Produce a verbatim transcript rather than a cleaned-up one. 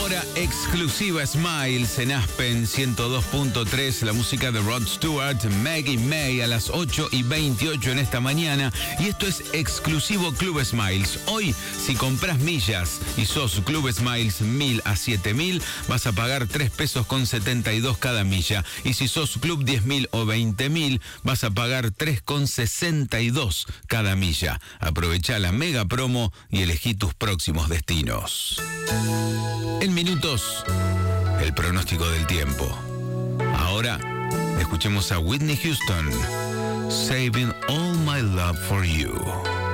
Hora exclusiva Smiles en Aspen ciento dos punto tres, la música de Rod Stewart, Maggie May a las ocho y veintiocho en esta mañana. Y esto es exclusivo Club Smiles. Hoy, si compras millas y sos Club Smiles mil a siete mil, vas a pagar tres pesos con setenta y dos cada milla. Y si sos Club diez mil o veinte mil, vas a pagar tres con sesenta y dos cada milla. Aprovecha la mega promo y elegí tus próximos destinos. En minutos, el pronóstico del tiempo. Ahora, escuchemos a Whitney Houston, Saving All My Love for You.